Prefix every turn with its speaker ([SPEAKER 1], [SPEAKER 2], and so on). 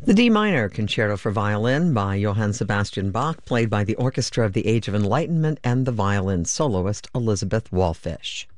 [SPEAKER 1] The D minor concerto for violin by Johann Sebastian Bach, played by the Orchestra of the Age of Enlightenment and the violin soloist Elizabeth Wallfisch.